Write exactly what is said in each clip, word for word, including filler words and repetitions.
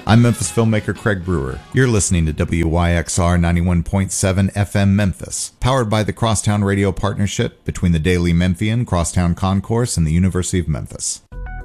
I'm Memphis filmmaker Craig Brewer. You're listening to W Y X R ninety-one point seven F M Memphis, powered by the Crosstown Radio Partnership between the Daily Memphian, Crosstown Concourse, and the University of Memphis.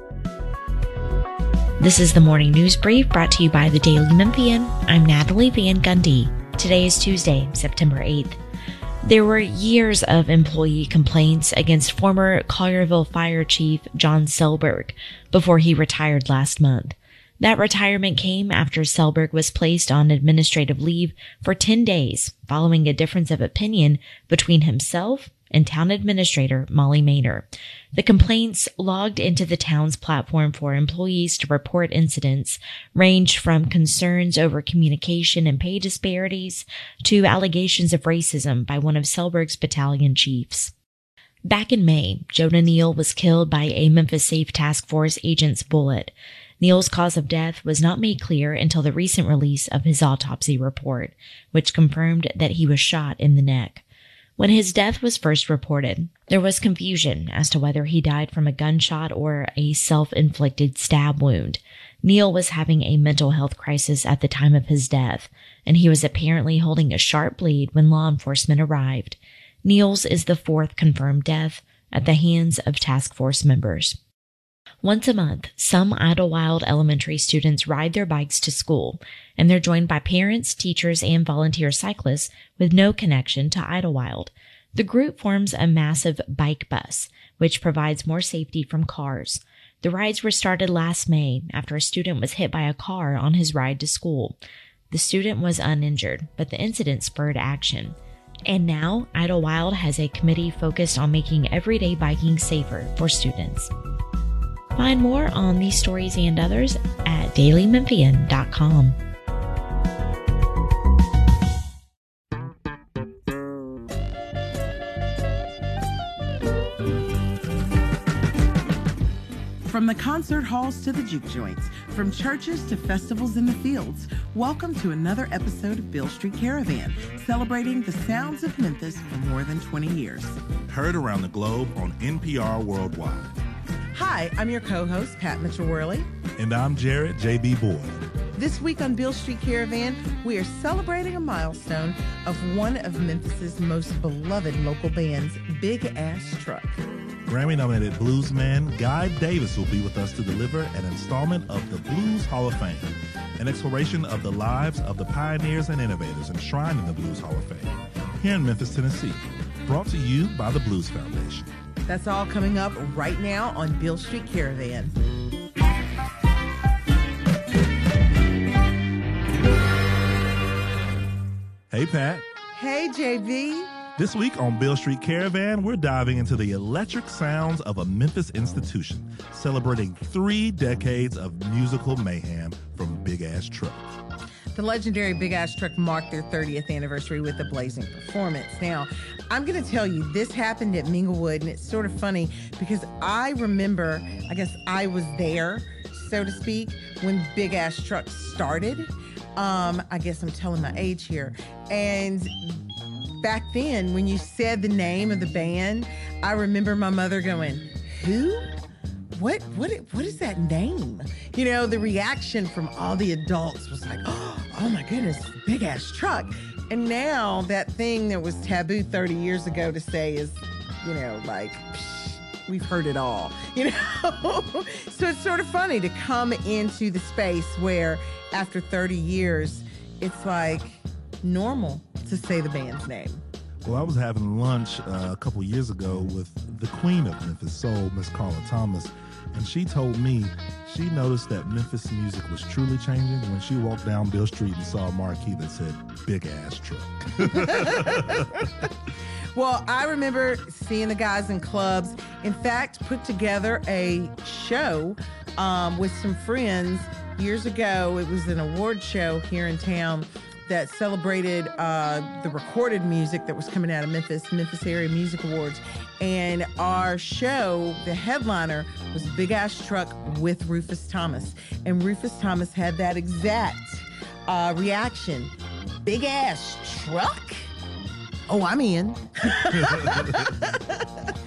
This is the Morning News Brief brought to you by the Daily Memphian. I'm Natalie Van Gundy. Today is Tuesday, September eighth. There were years of employee complaints against former Collierville Fire Chief John Selberg before he retired last month. That retirement came after Selberg was placed on administrative leave for ten days following a difference of opinion between himself and town administrator Molly Maynor. The complaints logged into the town's platform for employees to report incidents ranged from concerns over communication and pay disparities to allegations of racism by one of Selberg's battalion chiefs. Back in May, Jonah Neal was killed by a Memphis Safe Task Force agent's bullet. Neal's cause of death was not made clear until the recent release of his autopsy report, which confirmed that he was shot in the neck. When his death was first reported, there was confusion as to whether he died from a gunshot or a self-inflicted stab wound. Neal was having a mental health crisis at the time of his death, and he was apparently holding a sharp blade when law enforcement arrived. Neal's is the fourth confirmed death at the hands of task force members. Once a month, some Idlewild Elementary students ride their bikes to school, and they're joined by parents, teachers, and volunteer cyclists with no connection to Idlewild. The group forms a massive bike bus, which provides more safety from cars. The rides were started last May after a student was hit by a car on his ride to school. The student was uninjured, but the incident spurred action. And now, Idlewild has a committee focused on making everyday biking safer for students. Find more on these stories and others at daily memphian dot com. From the concert halls to the juke joints, from churches to festivals in the fields, welcome to another episode of Beale Street Caravan, celebrating the sounds of Memphis for more than twenty years. Heard around the globe on N P R Worldwide. Hi, I'm your co-host, Pat Mitchell-Worley. And I'm Jared J B. Boyd. This week on Beale Street Caravan, we are celebrating a milestone of one of Memphis's most beloved local bands, Big Ass Truck. Grammy-nominated bluesman Guy Davis will be with us to deliver an installment of the Blues Hall of Fame, an exploration of the lives of the pioneers and innovators enshrined in the Blues Hall of Fame, here in Memphis, Tennessee, brought to you by the Blues Foundation. That's all coming up right now on Beale Street Caravan. Hey, Pat. Hey, J B. This week on Beale Street Caravan, we're diving into the electric sounds of a Memphis institution, celebrating three decades of musical mayhem from Big Ass Truck. The legendary Big Ass Truck marked their thirtieth anniversary with a blazing performance. Now, I'm going to tell you, this happened at Minglewood, and it's sort of funny because I remember, I guess I was there, so to speak, when Big Ass Truck started. Um, I guess I'm telling my age here. And back then, when you said the name of the band, I remember my mother going, who? What, what, what is that name? You know, the reaction from all the adults was like, oh, oh my goodness, Big Ass Truck. And now that thing that was taboo thirty years ago to say is, you know, like, psh, we've heard it all, you know? So it's sort of funny to come into the space where after thirty years, it's like normal to say the band's name. Well, I was having lunch uh, a couple years ago with the queen of Memphis Soul, Miss Carla Thomas, and she told me she noticed that Memphis music was truly changing when she walked down Beale Street and saw a marquee that said Big Ass Truck. Well, I remember seeing the guys in clubs. In fact, put together a show um, with some friends years ago. It was an award show here in town that celebrated uh, the recorded music that was coming out of Memphis, Memphis Area Music Awards. And our show, the headliner, was Big Ass Truck with Rufus Thomas. And Rufus Thomas had that exact uh, reaction. Big Ass Truck? Oh, I'm in.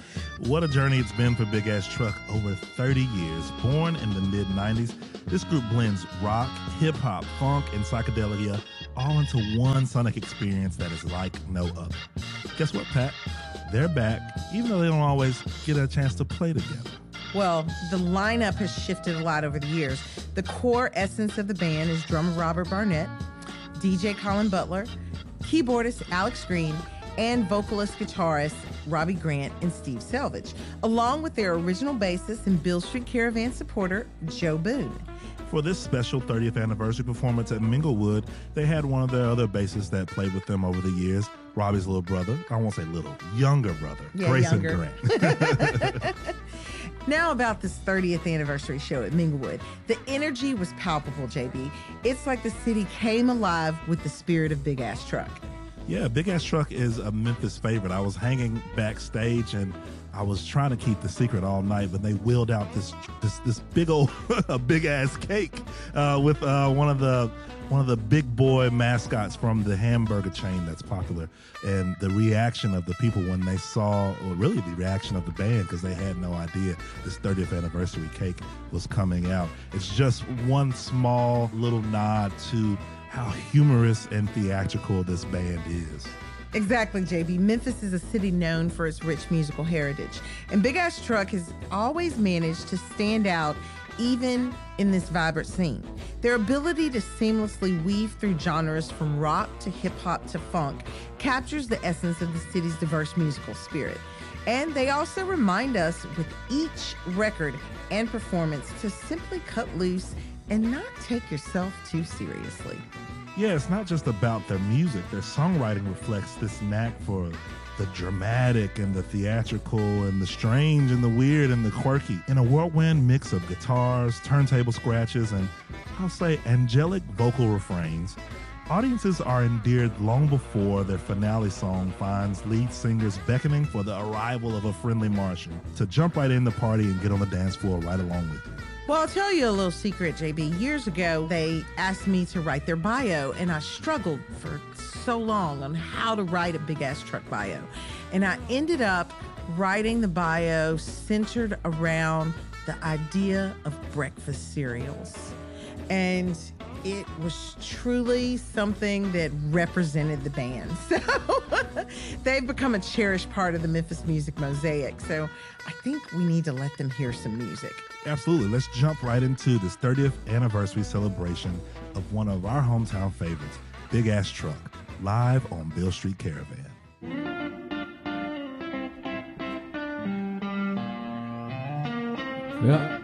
What a journey it's been for Big Ass Truck over thirty years. Born in the mid nineties, this group blends rock, hip-hop, funk, and psychedelia all into one sonic experience that is like no other. Guess what, Pat? They're back, even though they don't always get a chance to play together. Well, the lineup has shifted a lot over the years. The core essence of the band is drummer Robert Barnett, D J Colin Butler, keyboardist Alex Green, and vocalist guitarist Robbie Grant and Steve Selvage, along with their original bassist and Beale Street Caravan supporter, Joe Boone. For this special thirtieth anniversary performance at Minglewood, they had one of their other bassists that played with them over the years, Robbie's little brother. I won't say little, younger brother, yeah, Grayson younger. Grant. Now about this thirtieth anniversary show at Minglewood. The energy was palpable, J B. It's like the city came alive with the spirit of Big Ass Truck. Yeah, Big Ass Truck is a Memphis favorite. I was hanging backstage and I was trying to keep the secret all night, but they wheeled out this this this big old a big ass cake uh, with uh, one of the one of the big boy mascots from the hamburger chain that's popular, and the reaction of the people when they saw, or really the reaction of the band, because they had no idea this thirtieth anniversary cake was coming out. It's just one small little nod to how humorous and theatrical this band is. Exactly, J B. Memphis is a city known for its rich musical heritage, and Big Ass Truck has always managed to stand out even in this vibrant scene. Their ability to seamlessly weave through genres from rock to hip-hop to funk captures the essence of the city's diverse musical spirit. And they also remind us with each record and performance to simply cut loose and not take yourself too seriously. Yeah, it's not just about their music. Their songwriting reflects this knack for the dramatic and the theatrical and the strange and the weird and the quirky in a whirlwind mix of guitars, turntable scratches, and I'll say angelic vocal refrains. Audiences are endeared long before their finale song finds lead singers beckoning for the arrival of a friendly Martian to jump right in the party and get on the dance floor right along with you. Well, I'll tell you a little secret, J B. Years ago, they asked me to write their bio, and I struggled for so long on how to write a Big Ass Truck bio. And I ended up writing the bio centered around the idea of breakfast cereals. And it was truly something that represented the band. So they've become a cherished part of the Memphis music mosaic. So I think we need to let them hear some music. Absolutely. Let's jump right into this thirtieth anniversary celebration of one of our hometown favorites, Big Ass Truck, live on Beale Street Caravan. Yeah.